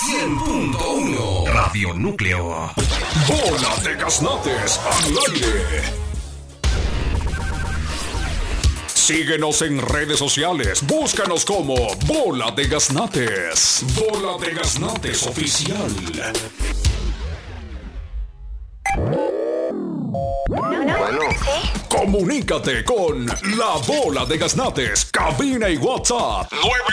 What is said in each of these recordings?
100.1 Radio Núcleo. Bola de Gaznates al aire. Síguenos en redes sociales. Búscanos como Bola de Gaznates. Bola de Gaznates Oficial. Bueno, Comunícate con La Bola de Gaznates. Cabina y WhatsApp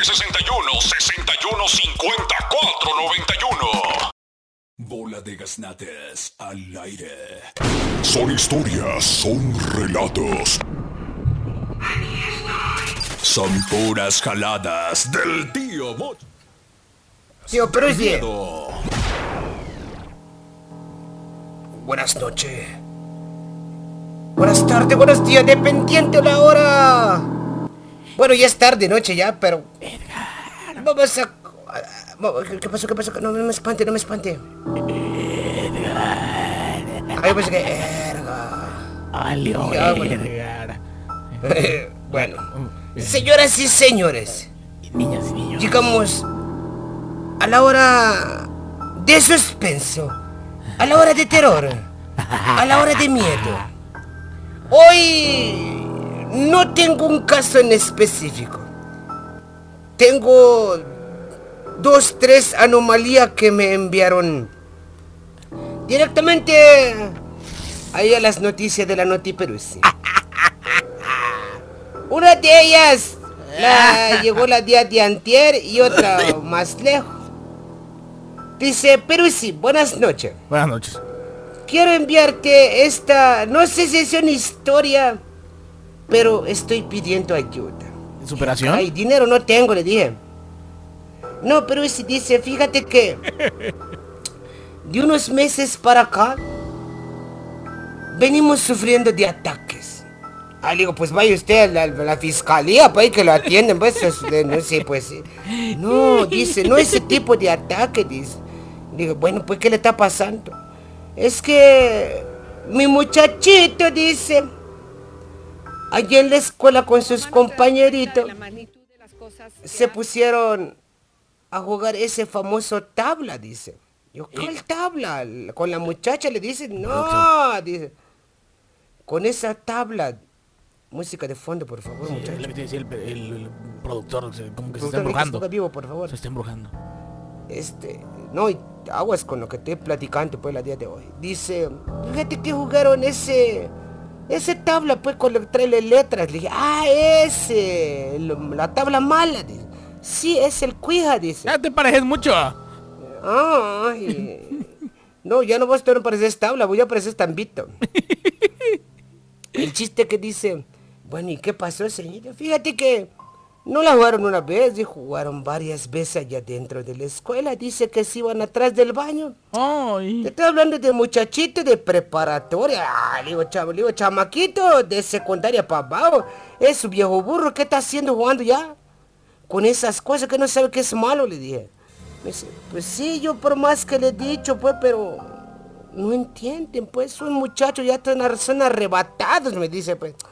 961-615491. Bola de Gaznates al aire. Son historias, son relatos. Son puras jaladas del tío Mocho. Tío Prezi. Miedo. Buenas noches. Buenas tardes, buenos días, dependiente de la hora. Bueno, ya es tarde, noche ya, pero... Vamos a... ¿Qué pasó? No me espante, no me espante. Ay, pues que... Ya, bueno, señoras y señores, Niñas y niños. llegamos a la hora de suspenso, a la hora de terror, a la hora de miedo. Hoy no tengo un caso en específico. Tengo 2, 3 anomalías que me enviaron directamente ahí a las noticias de la Notiperus. Una de ellas llegó la día de antier y otra más lejos. Dice, Peruzzi, buenas noches. Buenas noches. Quiero enviarte esta, no sé si es una historia, pero estoy pidiendo ayuda. ¿Superación? Ay, dinero no tengo, le dije. No, pero si dice, fíjate que de unos meses para acá venimos sufriendo de ataques. Ah, le digo, pues vaya usted a la fiscalía, pues, que lo atienden, pues, no sé, pues. No, dice, no ese tipo de ataque, dice. Digo, bueno, pues, ¿qué le está pasando? Es que mi muchachito, dice, allí en la escuela con sus compañeritos, se pusieron a jugar ese famoso tabla, dice. Yo, ¿cuál tabla? Con la muchacha le dicen, no, dice. Con esa tabla, música de fondo, por favor, Sí, muchacho. le metí así el productor, como que se está Productor, embrujando. ponga vivo, por favor. Se está embrujando. No, y aguas con lo que estoy platicando, pues, la día de hoy. Dice, fíjate que jugaron ese tabla, pues, con lo que trae las letras. Le dije, la tabla mala, dice. Sí, es el cuija, dice. Ya te pareces mucho. Ay. No, ya no vas a estar parecer tabla, voy a parecer tambito. El chiste que dice, bueno, ¿y qué pasó, señorita? Fíjate que no la jugaron una vez, y jugaron varias veces allá dentro de la escuela. Dice que se iban atrás del baño. Ay. Te estoy hablando de muchachito de preparatoria. Le digo, chamaquito de secundaria para abajo. Es su viejo burro, ¿qué está haciendo jugando ya? Con esas cosas que no sabe que es malo, le dije. Me dice, pues sí, yo por más que le he dicho, pues, pero no entienden, pues, son muchachos, ya son arrebatados, me dice, pues.